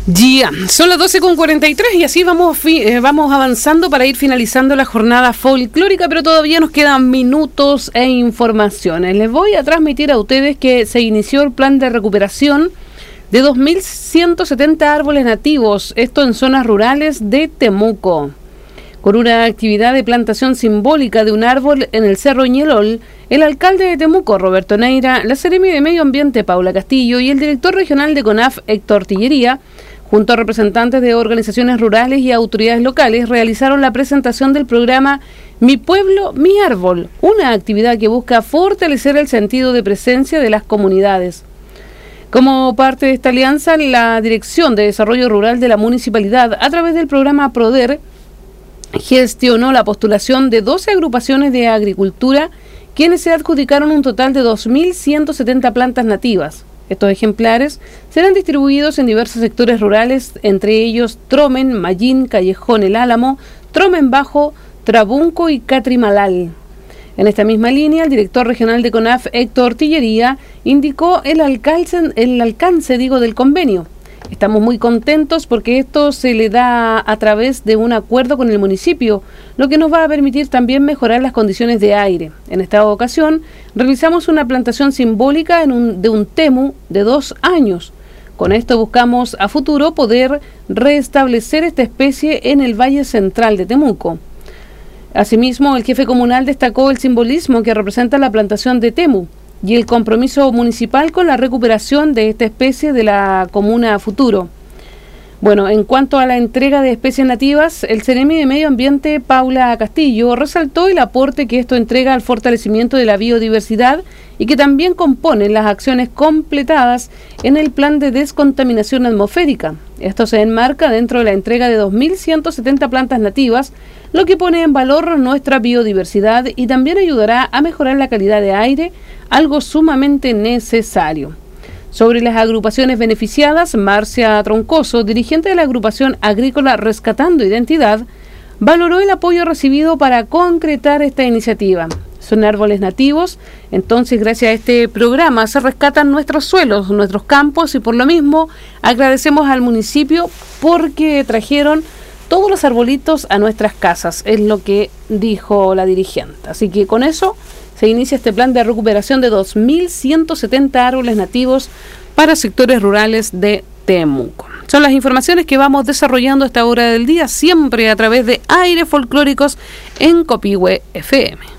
Ya, son las 12:43 y así vamos avanzando para ir finalizando la jornada folclórica, pero todavía nos quedan minutos e informaciones. Les voy a transmitir a ustedes que se inició el plan de recuperación de 2.170 árboles nativos, esto en zonas rurales de Temuco. Con una actividad de plantación simbólica de un árbol en el Cerro Ñelol, el alcalde de Temuco, Roberto Neira, la seremi de Medio Ambiente, Paula Castillo, y el director regional de CONAF, Héctor Tillería, junto a representantes de organizaciones rurales y autoridades locales, realizaron la presentación del programa Mi Pueblo, Mi Árbol, una actividad que busca fortalecer el sentido de presencia de las comunidades. Como parte de esta alianza, la Dirección de Desarrollo Rural de la Municipalidad, a través del programa PRODER, gestionó la postulación de 12 agrupaciones de agricultura, quienes se adjudicaron un total de 2.170 plantas nativas. Estos ejemplares serán distribuidos en diversos sectores rurales, entre ellos Tromen, Mallín, Callejón El Álamo, Tromen Bajo, Trabunco y Catrimalal. En esta misma línea, el director regional de CONAF, Héctor Tillería, indicó el alcance del convenio. Estamos muy contentos porque esto se le da a través de un acuerdo con el municipio, lo que nos va a permitir también mejorar las condiciones de aire. En esta ocasión, realizamos una plantación simbólica de un temu de 2 años. Con esto buscamos a futuro poder restablecer esta especie en el Valle Central de Temuco. Asimismo, el jefe comunal destacó el simbolismo que representa la plantación de temu y el compromiso municipal con la recuperación de esta especie de la comuna a futuro. Bueno, en cuanto a la entrega de especies nativas, el seremi de Medio Ambiente, Paula Castillo, resaltó el aporte que esto entrega al fortalecimiento de la biodiversidad y que también compone las acciones completadas en el plan de descontaminación atmosférica. Esto se enmarca dentro de la entrega de 2.170 plantas nativas, lo que pone en valor nuestra biodiversidad y también ayudará a mejorar la calidad de aire, algo sumamente necesario. Sobre las agrupaciones beneficiadas, Marcia Troncoso, dirigente de la agrupación agrícola Rescatando Identidad, valoró el apoyo recibido para concretar esta iniciativa. Son árboles nativos, entonces gracias a este programa se rescatan nuestros suelos, nuestros campos, y por lo mismo agradecemos al municipio porque trajeron todos los arbolitos a nuestras casas, es lo que dijo la dirigente. Así que con eso se inicia este plan de recuperación de 2.170 árboles nativos para sectores rurales de Temuco. Son las informaciones que vamos desarrollando a esta hora del día, siempre a través de Aires Folclóricos en Copihue FM.